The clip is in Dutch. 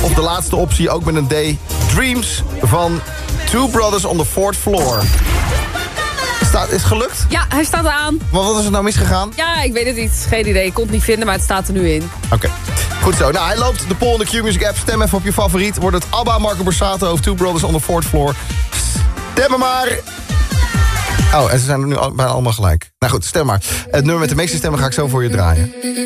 Of de laatste optie, ook met een D. Dreams van Two Brothers on the Fourth Floor. Is het gelukt? Ja, hij staat aan. Maar wat is er nou misgegaan? Ja, ik weet het niet. Geen idee. Ik kon het niet vinden, maar het staat er nu in. Oké. Goed zo. Nou, hij loopt de poll in de Q-Music app. Stem even op je favoriet. Wordt het ABBA, Marco Borsato of Two Brothers on the Fourth Floor? Stem maar. Oh, en ze zijn er nu bijna allemaal gelijk. Nou goed, stem maar. Het nummer met de meeste stemmen ga ik zo voor je draaien.